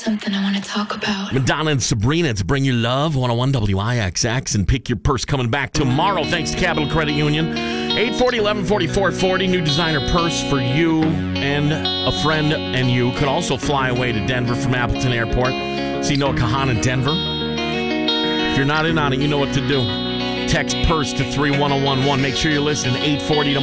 something I want to talk about. Madonna and Sabrina, it's Bring Your Love, 101 WIXX, and Pick Your Purse coming back tomorrow, thanks to Capital Credit Union. 840, 1140, 440, new designer purse for you and a friend, and you could also fly away to Denver from Appleton Airport. See Noah Kahan in Denver. If you're not in on it, you know what to do. Text purse to 31011. Make sure you're listening to 840